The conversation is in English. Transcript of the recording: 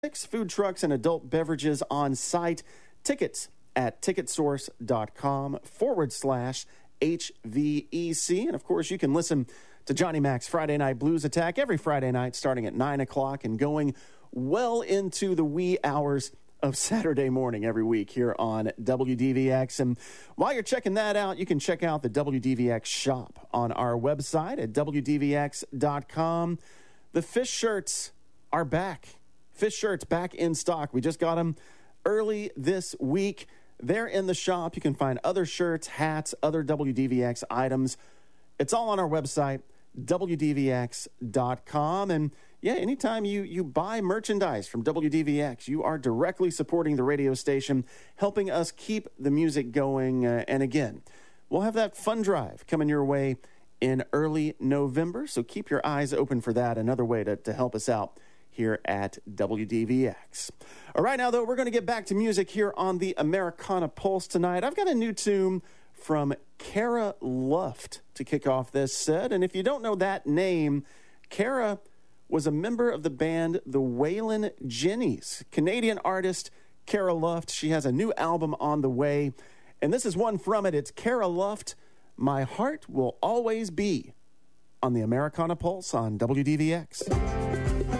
food trucks and adult beverages on site. Tickets at ticketsource.com/HVEC. And of course, you can listen to Johnny Mac's Friday Night Blues Attack every Friday night starting at 9 o'clock and going well into the wee hours of Saturday morning every week here on WDVX. And while you're checking that out, you can check out the WDVX shop on our website at WDVX.com. The Fish shirts are back. Fish shirts back in stock. We just got them early this week. They're in the shop. You can find other shirts, hats, other WDVX items. It's all on our website, WDVX.com. And yeah, anytime you buy merchandise from WDVX, you are directly supporting the radio station, helping us keep the music going. And again, we'll have that fund drive coming your way in early November. So keep your eyes open for that. Another way to help us out here at WDVX. All right, now, though, we're going to get back to music here on the Americana Pulse tonight. I've got a new tune from Cara Luft to kick off this set. And if you don't know that name, Cara was a member of the band The Waylon Jennies. Canadian artist Cara Luft. She has a new album on the way. And this is one from it. It's Cara Luft, My Heart Will Always Be, on the Americana Pulse on WDVX.